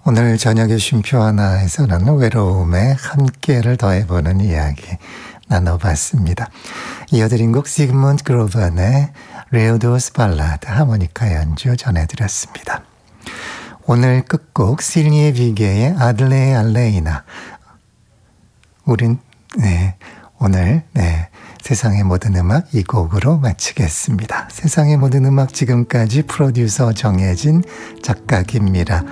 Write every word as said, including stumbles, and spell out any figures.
오늘 저녁에 쉼표 하나에서는 외로움에 함께를 더해보는 이야기 나눠봤습니다. 이어드린 곡 시그먼트 그로반의 레오도스 발라드 하모니카 연주 전해드렸습니다. 오늘 끝곡 실리에 비게의 아들레 알레이나. 우린 네 오늘 네 세상의 모든 음악 이 곡으로 마치겠습니다. 세상의 모든 음악 지금까지 프로듀서 정혜진, 작가 김미라,